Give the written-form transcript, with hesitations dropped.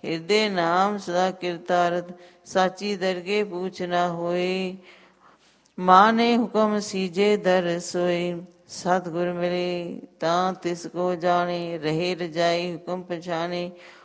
ਹਿਰਦੇ ਨਾਮ ਸਦਾ ਕਿਰਤਾਰਥ, ਸਾਚੀ ਦਰਗੇ ਪੂਛ ਨਾ ਹੋਏ। ਮਾਨੇ ਹੁਕਮ ਸੀਜੇ ਦਰ ਸੋਏ, ਸਤਿਗੁਰ ਮਿਲੇ ਤਾਂ ਤਿਸ ਕੋ ਜਾਣੇ, ਰਹੇ ਰਜਾਈ ਹੁਕਮ ਪਛਾਣੇ।